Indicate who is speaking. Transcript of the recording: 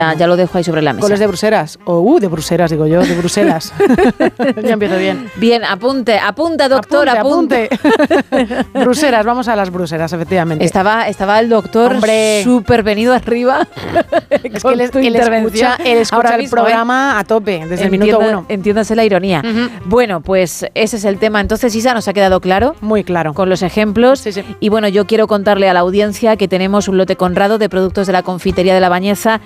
Speaker 1: Ya lo dejo ahí sobre la mesa.
Speaker 2: Coles de Bruselas. De Bruselas, digo yo, de Bruselas. Ya empiezo bien.
Speaker 1: Bien, apunta, doctor, apunte.
Speaker 2: Bruselas, vamos a las Bruselas, efectivamente.
Speaker 1: Estaba el doctor súper venido arriba.
Speaker 2: Es que él escucha el programa a tope, desde el minuto 1.
Speaker 1: Entiéndase la ironía. Bueno, pues ese es el tema. Entonces, Isa, ¿nos ha quedado claro?
Speaker 2: Muy claro.
Speaker 1: Con los ejemplos.
Speaker 2: Sí.
Speaker 1: Y bueno, yo quiero contarle a la audiencia que tenemos un lote Conrado de productos de la confitería de La Bañeza